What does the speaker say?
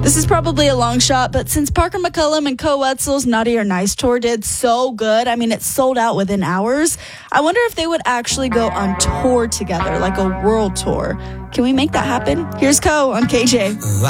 This is probably a long shot, but since Parker McCullum and Co Wetzel's Naughty or Nice tour did so good, I mean, it sold out within hours, I wonder if they would actually go on tour together, like a world tour. Can we make that happen? Here's Co on KJ.